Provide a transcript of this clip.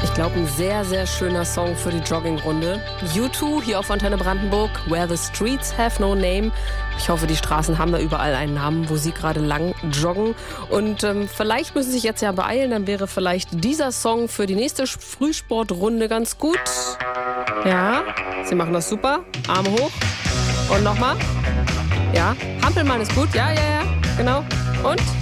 Ich glaube, ein sehr, sehr schöner Song für die Joggingrunde. U2 hier auf Antenne Brandenburg, Where the Streets Have No Name. Ich hoffe, die Straßen haben da überall einen Namen, wo Sie gerade lang joggen. Und vielleicht müssen Sie sich jetzt ja beeilen, dann wäre vielleicht dieser Song für die nächste Frühsportrunde ganz gut. Ja, Sie machen das super. Arme hoch. Und nochmal. Ja, Hampelmann ist gut. Ja, genau. Und?